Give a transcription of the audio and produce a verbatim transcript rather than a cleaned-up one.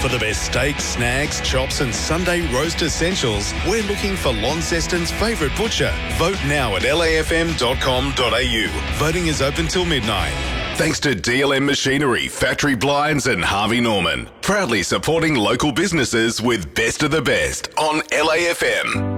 For the best steaks, snags, chops and Sunday roast essentials, we're looking for Launceston's favourite butcher. Vote now at L A F M dot com dot A U. Voting is open till midnight. Thanks to D L M Machinery, Factory Blinds and Harvey Norman. Proudly supporting local businesses with Best of the Best on L A F M.